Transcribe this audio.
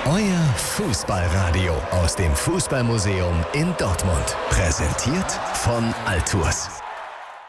Euer Fußballradio aus dem Fußballmuseum in Dortmund. Präsentiert von Altours.